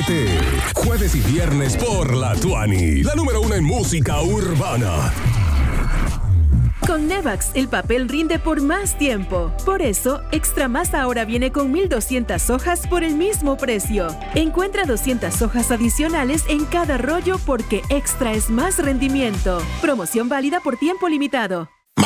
Atrévete. Jueves y viernes por La Tuani, la número 1 en música urbana. Con Nevax, el papel rinde por más tiempo. Por eso, Extra Más ahora viene con 1,200 hojas por el mismo precio. Encuentra 200 hojas adicionales en cada rollo porque Extra es más rendimiento. Promoción válida por tiempo limitado.